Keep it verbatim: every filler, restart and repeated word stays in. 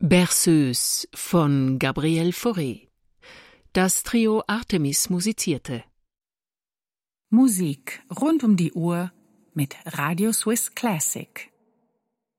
Berceuse von Gabriel Fauré. Das Trio Artemis musizierte. Musik rund um die Uhr mit Radio Swiss Classic.